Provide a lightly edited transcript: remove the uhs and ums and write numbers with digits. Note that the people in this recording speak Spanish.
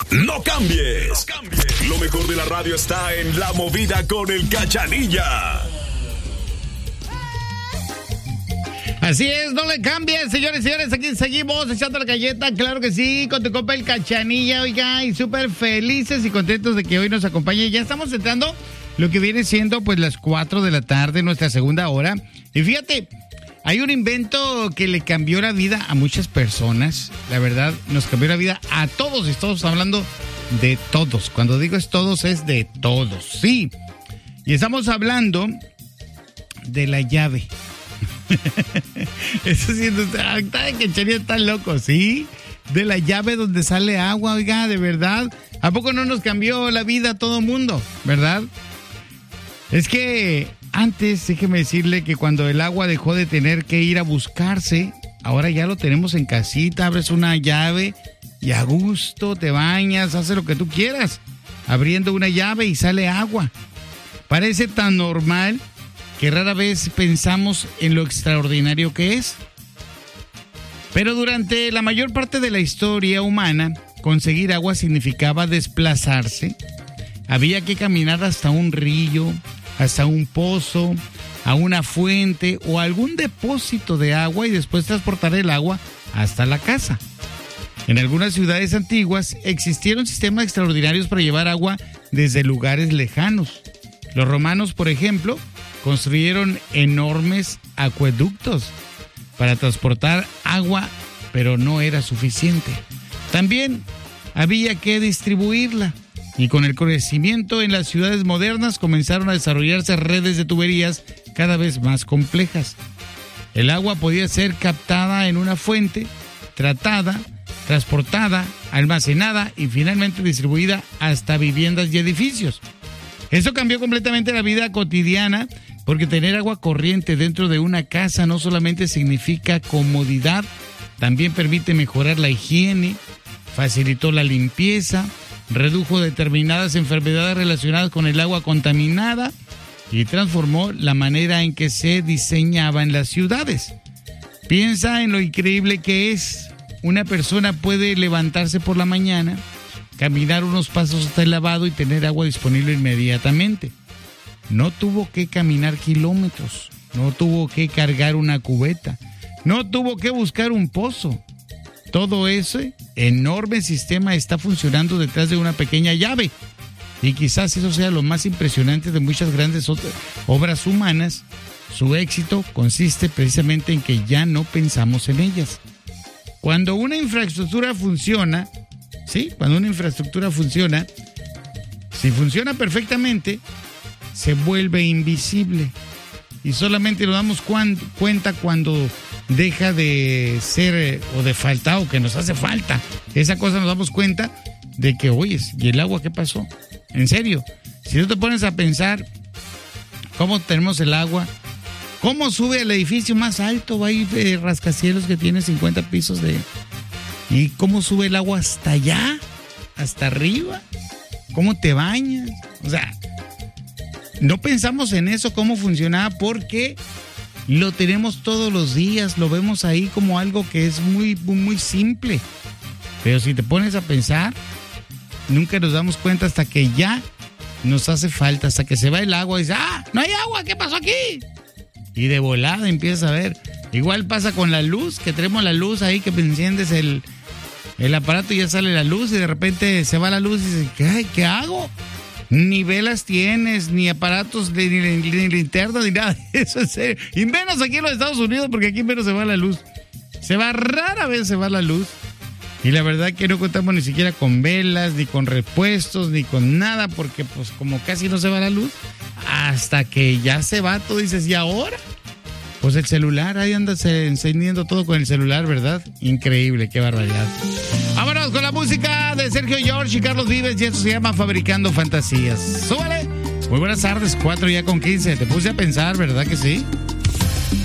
No cambies. Lo mejor de la radio está en La Movida con el Cachanilla. Así es, no le cambies, señores y señores, aquí seguimos echando la galleta, claro que sí, con tu compa el Cachanilla, oiga, y súper felices y contentos de que hoy nos acompañe. Ya estamos entrando lo que viene siendo pues las 4 de la tarde, nuestra segunda hora. Y fíjate, hay un invento que le cambió la vida a muchas personas, la verdad, nos cambió la vida a todos, y estamos hablando de todos. Cuando digo es todos, es de todos, sí. Y estamos hablando de la llave. Eso sí, está loco, ¿sí? De la llave donde sale agua, oiga, de verdad. ¿A poco no nos cambió la vida a todo mundo, verdad? Es que antes, déjeme decirle que cuando el agua dejó de tener que ir a buscarse, ahora ya lo tenemos en casita, abres una llave y a gusto te bañas, haces lo que tú quieras, abriendo una llave y sale agua. Parece tan normal que rara vez pensamos en lo extraordinario que es. Pero durante la mayor parte de la historia humana, conseguir agua significaba desplazarse. Había que caminar hasta un río, hasta un pozo, a una fuente o algún depósito de agua y después transportar el agua hasta la casa. En algunas ciudades antiguas existieron sistemas extraordinarios para llevar agua desde lugares lejanos. Los romanos, por ejemplo, construyeron enormes acueductos para transportar agua, pero no era suficiente. También había que distribuirla. Y con el crecimiento en las ciudades modernas comenzaron a desarrollarse redes de tuberías cada vez más complejas. El agua podía ser captada en una fuente, tratada, transportada, almacenada y finalmente distribuida hasta viviendas y edificios. Eso cambió completamente la vida cotidiana, porque tener agua corriente dentro de una casa no solamente significa comodidad, también permite mejorar la higiene, facilitó la limpieza, redujo determinadas enfermedades relacionadas con el agua contaminada y transformó la manera en que se diseñaban las ciudades. Piensa en lo increíble que es. Una persona puede levantarse por la mañana, caminar unos pasos hasta el lavabo y tener agua disponible inmediatamente. No tuvo que caminar kilómetros, no tuvo que cargar una cubeta, no tuvo que buscar un pozo. Todo ese enorme sistema está funcionando detrás de una pequeña llave. Y quizás eso sea lo más impresionante de muchas grandes obras humanas. Su éxito consiste precisamente en que ya no pensamos en ellas. Cuando una infraestructura funciona, ¿sí? Cuando una infraestructura funciona, si funciona perfectamente, se vuelve invisible. Y solamente nos damos cuenta cuando deja de ser o de faltar o que nos hace falta. Esa cosa nos damos cuenta de que, oye, ¿y el agua qué pasó? En serio, si tú te pones a pensar cómo tenemos el agua, cómo sube al edificio más alto, va a ir rascacielos que tiene 50 pisos y cómo sube el agua hasta allá, hasta arriba, cómo te bañas, o sea, no pensamos en eso, cómo funcionaba, porque lo tenemos todos los días, lo vemos ahí como algo que es muy, muy simple. Pero si te pones a pensar, nunca nos damos cuenta hasta que ya nos hace falta, hasta que se va el agua y dices, ¡ah, no hay agua! ¿Qué pasó aquí? Y de volada empiezas a ver. Igual pasa con la luz, que tenemos la luz ahí, que enciendes el aparato y ya sale la luz y de repente se va la luz y dices, ¿qué hago? Ni velas tienes, ni aparatos, ni linterna, ni nada. Eso es serio. Y menos aquí en los Estados Unidos, porque aquí menos se va la luz. Rara vez se va la luz. Y la verdad que no contamos ni siquiera con velas, ni con repuestos, ni con nada, porque pues como casi no se va la luz, hasta que ya se va todo, dices, ¿y ahora? Pues el celular, ahí andas encendiendo todo con el celular, ¿verdad? Increíble, qué barbaridad. Vámonos con la música de Sergio George y Carlos Vives, y esto se llama Fabricando Fantasías. ¡Súbale! Muy buenas tardes, 4:15. Te puse a pensar, ¿verdad que sí?